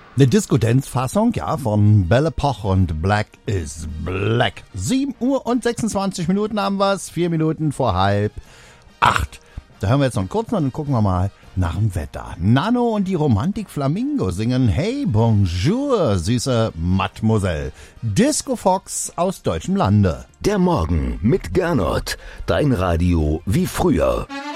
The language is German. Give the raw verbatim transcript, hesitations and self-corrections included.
Eine Disco-Dance-Fassung, ja, von Belle Epoque und Black is Black. sieben Uhr und sechsundzwanzig Minuten haben wir's, vier Minuten vor halb acht. Da hören wir jetzt noch einen kurzen und dann gucken wir mal nach dem Wetter. Nano und die Romantik Flamingo singen Hey Bonjour, süße Mademoiselle. Disco Fox aus deutschem Lande. Der Morgen mit Gernot. Dein Radio wie früher.